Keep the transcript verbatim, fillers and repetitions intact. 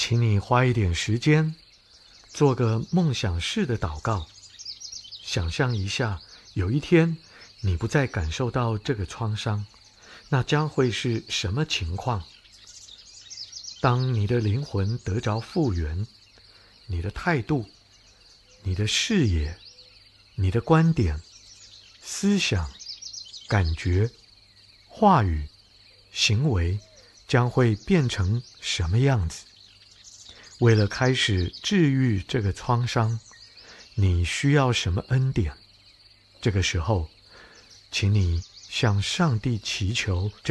请你花一点时间，做个梦想式的祷告，想象一下，有一天你不再感受到这个创伤，那将会是什么情况？当你的灵魂得着复原，你的态度、你的视野、你的观点、思想、感觉、话语、行为将会变成什么样子？为了开始治愈这个创伤，你需要什么恩典？这个时候，请你向上帝祈求这